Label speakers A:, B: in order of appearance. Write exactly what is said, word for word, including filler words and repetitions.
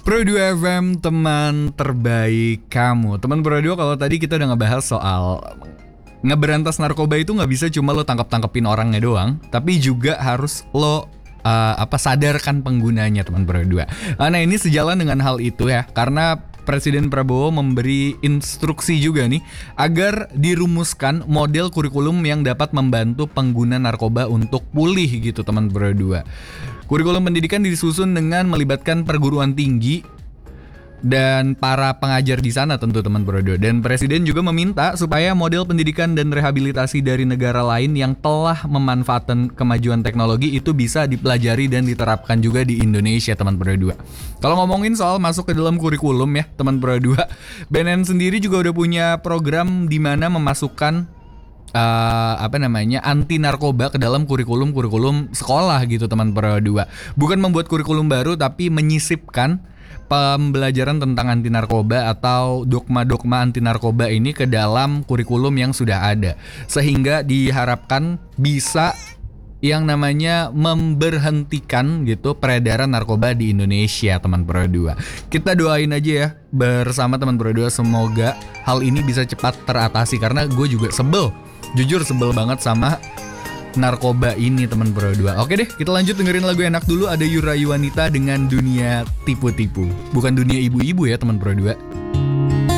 A: Pro dua F M, teman terbaik kamu. Teman Pro dua, kalau tadi kita udah ngebahas soal ngeberantas narkoba itu nggak bisa cuma lo tangkap-tangkepin orangnya doang, tapi juga harus lo uh, apa sadarkan penggunanya, teman Pro dua. Nah, ini sejalan dengan hal itu ya, karena Presiden Prabowo memberi instruksi juga nih agar dirumuskan model kurikulum yang dapat membantu pengguna narkoba untuk pulih gitu, teman Pro dua. Kurikulum pendidikan disusun dengan melibatkan perguruan tinggi dan para pengajar di sana tentu, teman Pro dua. Dan Presiden juga meminta supaya model pendidikan dan rehabilitasi dari negara lain yang telah memanfaatkan kemajuan teknologi itu bisa dipelajari dan diterapkan juga di Indonesia, teman Pro dua. Kalau ngomongin soal masuk ke dalam kurikulum ya, teman Pro dua, B N N sendiri juga udah punya program di mana memasukkan Uh, apa namanya anti narkoba ke dalam kurikulum-kurikulum sekolah gitu, teman Pro dua. Bukan membuat kurikulum baru, tapi menyisipkan pembelajaran tentang anti narkoba atau dogma-dogma anti narkoba ini ke dalam kurikulum yang sudah ada, sehingga diharapkan bisa yang namanya memberhentikan gitu peredaran narkoba di Indonesia, teman Pro dua. Kita doain aja ya bersama, teman Pro dua, semoga hal ini bisa cepat teratasi, karena gue juga sebel. Jujur sebel banget sama narkoba ini, teman Pro dua. Oke deh, kita lanjut dengerin lagu enak dulu. Ada Yura Yuwanita dengan Dunia Tipu-Tipu. Bukan dunia ibu-ibu ya, teman Pro dua.